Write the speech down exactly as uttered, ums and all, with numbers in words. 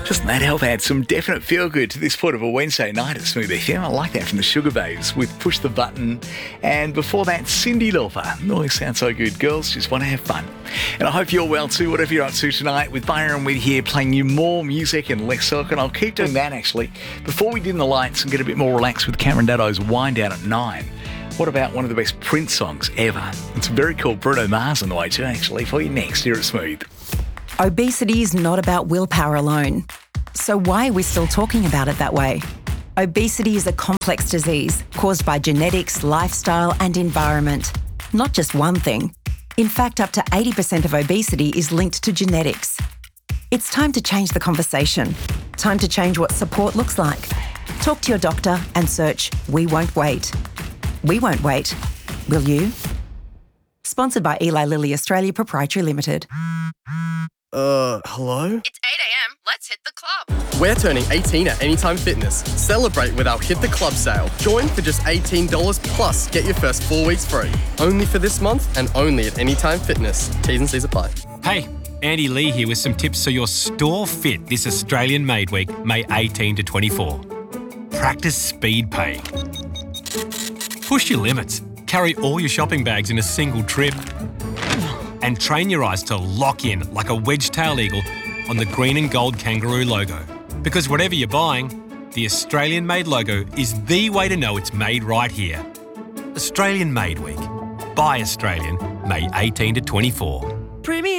Doesn't that help add some definite feel-good to this point of a Wednesday night at Smooth F M? I like that from the Sugar Babes with Push the Button. And before that, Cyndi Lauper. Always sounds so good. Girls just want to have fun. And I hope you're well too, whatever you're up to tonight. With Byron with here, playing you more music and less talk. And I'll keep doing that, actually. Before we dim the lights and get a bit more relaxed with Cameron Daddo's Wind Down at nine. What about one of the best Prince songs ever? It's very cool. Bruno Mars on the way too, actually, for you next here at Smooth. Obesity is not about willpower alone. So why are we still talking about it that way? Obesity is a complex disease caused by genetics, lifestyle and environment. Not just one thing. In fact, up to eighty percent of obesity is linked to genetics. It's time to change the conversation. Time to change what support looks like. Talk to your doctor and search We Won't Wait. We won't wait. Will you? Sponsored by Eli Lilly Australia Proprietary Limited. Uh, hello? It's eight a.m. Let's hit the club. We're turning eighteen at Anytime Fitness. Celebrate with our Hit the Club sale. Join for just eighteen dollars plus get your first four weeks free. Only for this month and only at Anytime Fitness. T's and C's apply. Hey, Andy Lee here with some tips so you're store fit this Australian Made Week, May eighteenth to twenty-fourth. Practice speed paying. Push your limits. Carry all your shopping bags in a single trip. And train your eyes to lock in like a wedge-tailed eagle on the green and gold kangaroo logo. Because whatever you're buying, the Australian-made logo is the way to know it's made right here. Australian Made Week. Buy Australian, May eighteenth to twenty-fourth. Premier